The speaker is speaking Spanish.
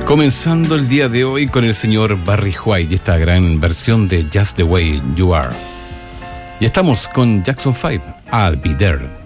Comenzando el día de hoy con el señor Barry White y esta gran versión de Just the Way You Are. Y estamos con Jackson 5, I'll Be There.